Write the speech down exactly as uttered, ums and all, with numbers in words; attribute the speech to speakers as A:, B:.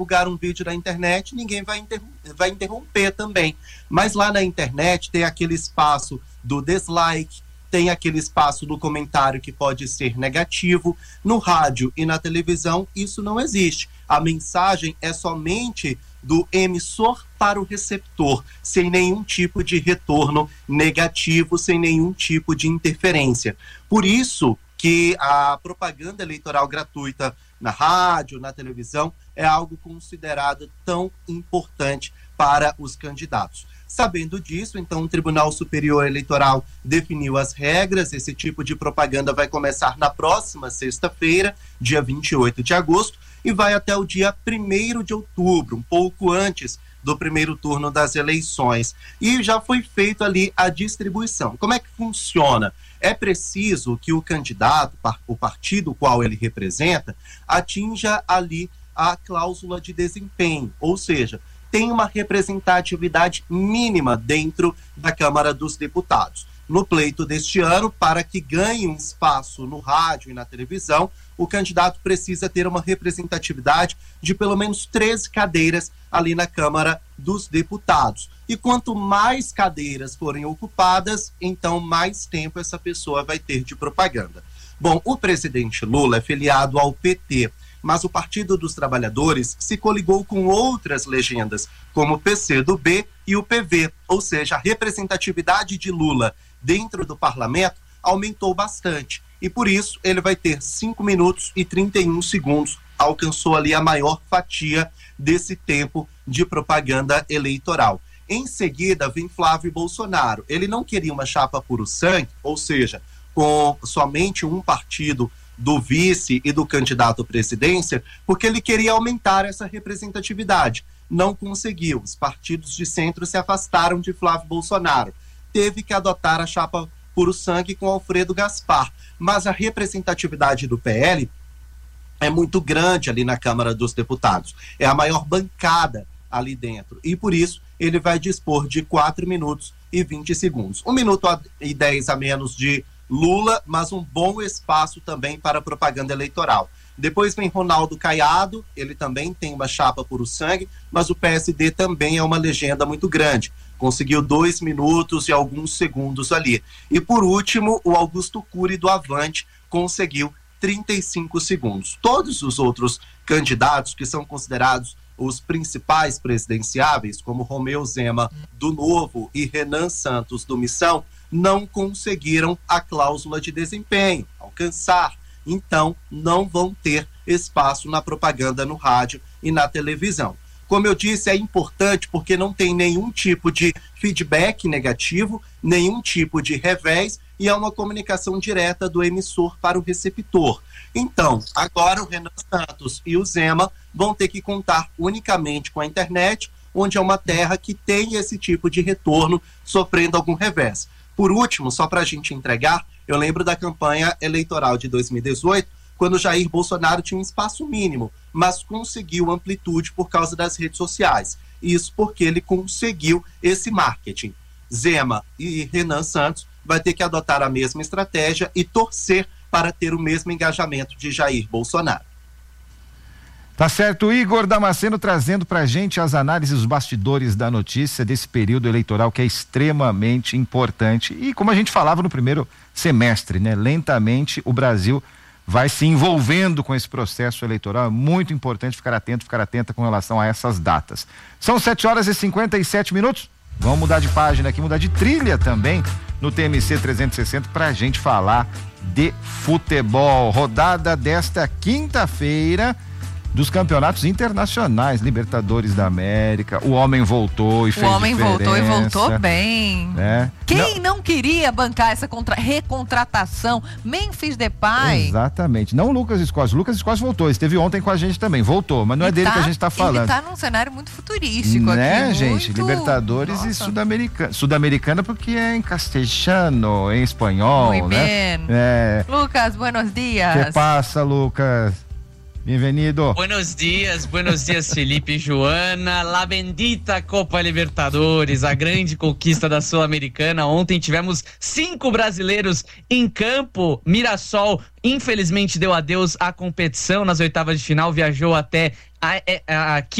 A: divulgar um vídeo na internet, ninguém vai, interrom- vai interromper também. Mas lá na internet tem aquele espaço do dislike, tem aquele espaço do comentário que pode ser negativo. No rádio e na televisão, isso não existe. A mensagem é somente do emissor para o receptor, sem nenhum tipo de retorno negativo, sem nenhum tipo de interferência. Por isso que a propaganda eleitoral gratuita na rádio, na televisão, é algo considerado tão importante para os candidatos. Sabendo disso, então, o Tribunal Superior Eleitoral definiu as regras. Esse tipo de propaganda vai começar na próxima sexta-feira, dia vinte e oito de agosto, e vai até o dia primeiro de outubro, um pouco antes do primeiro turno das eleições. E já foi feita ali a distribuição. Como é que funciona? É preciso que o candidato, o partido qual ele representa, atinja ali a cláusula de desempenho, ou seja, tem uma representatividade mínima dentro da Câmara dos Deputados. No pleito deste ano, para que ganhe um espaço no rádio e na televisão, o candidato precisa ter uma representatividade de pelo menos treze cadeiras ali na Câmara dos Deputados. E quanto mais cadeiras forem ocupadas, então mais tempo essa pessoa vai ter de propaganda. Bom, o presidente Lula é filiado ao P T, mas o Partido dos Trabalhadores se coligou com outras legendas, como o P C do B e o P V, ou seja, a representatividade de Lula dentro do parlamento aumentou bastante. E por isso ele vai ter cinco minutos e trinta e um segundos, alcançou ali a maior fatia desse tempo de propaganda eleitoral. Em seguida vem Flávio Bolsonaro. Ele não queria uma chapa puro sangue, ou seja, com somente um partido do vice e do candidato à presidência, porque ele queria aumentar essa representatividade. Não conseguiu. Os partidos de centro se afastaram de Flávio Bolsonaro. Teve que adotar a chapa puro sangue com Alfredo Gaspar. Mas a representatividade do P L é muito grande ali na Câmara dos Deputados. É a maior bancada ali dentro. E por isso ele vai dispor de quatro minutos e vinte segundos. Um minuto e dez a menos de Lula, mas um bom espaço também para propaganda eleitoral. Depois vem Ronaldo Caiado, ele também tem uma chapa puro sangue, mas o P S D também é uma legenda muito grande. Conseguiu dois minutos e alguns segundos ali. E por último, o Augusto Cury do Avante conseguiu trinta e cinco segundos. Todos os outros candidatos que são considerados os principais presidenciáveis, como Romeu Zema do Novo e Renan Santos do Missão, não conseguiram a cláusula de desempenho, alcançar. Então, não vão ter espaço na propaganda no rádio e na televisão. Como eu disse, é importante porque não tem nenhum tipo de feedback negativo, nenhum tipo de revés, e é uma comunicação direta do emissor para o receptor. Então, agora o Renan Santos e o Zema vão ter que contar unicamente com a internet, onde é uma terra que tem esse tipo de retorno sofrendo algum revés. Por último, só para a gente entregar, eu lembro da campanha eleitoral de dois mil e dezoito, quando Jair Bolsonaro tinha um espaço mínimo, mas conseguiu amplitude por causa das redes sociais. Isso porque ele conseguiu esse marketing. Zema e Renan Santos vai ter que adotar a mesma estratégia e torcer para ter o mesmo engajamento de Jair Bolsonaro.
B: Tá certo, Igor Damasceno trazendo pra gente as análises, os bastidores da notícia desse período eleitoral que é extremamente importante. E como a gente falava no primeiro semestre, né? Lentamente o Brasil vai se envolvendo com esse processo eleitoral. É muito importante ficar atento, ficar atenta com relação a essas datas. São sete horas e cinquenta e sete minutos. Vamos mudar de página aqui, mudar de trilha também no T M C trezentos e sessenta pra gente falar de futebol. Rodada desta quinta-feira dos campeonatos internacionais, Libertadores da América. O homem voltou e fez diferença. O homem
C: voltou e voltou bem.
B: Né?
C: Quem não, não queria bancar essa contra, recontratação? Memphis Depay.
B: Exatamente. Não o Lucas Escoce. O Lucas Escoce voltou. Esteve ontem com a gente também. Voltou, mas não é dele tá, que a gente está falando. Ele
C: tá num cenário muito futurístico
B: né,
C: aqui.
B: gente?
C: Muito...
B: Libertadores Nossa. E Sul-Americana. Sul-Americana porque é em castelhano, em espanhol,
C: Muy
B: né?
C: Bem.
B: É...
C: Lucas, buenos dias.
B: Que passa, Lucas? Bem-vindo.
D: Buenos dias, buenos dias, Felipe e Joana. La bendita Copa Libertadores, a grande conquista da Sul-Americana. Ontem tivemos cinco brasileiros em campo. Mirassol, infelizmente, deu adeus à competição nas oitavas de final, viajou até a, a, a